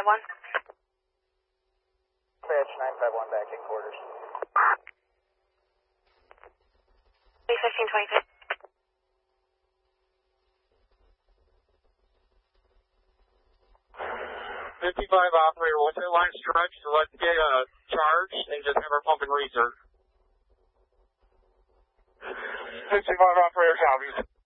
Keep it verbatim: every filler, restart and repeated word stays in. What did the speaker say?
one. Dispatch nine five one back in quarters. fifteen twenty-two. fifty-five operator, once that line stretched, let's get a charge and just have our pump and reserve. fifty-five operator copies.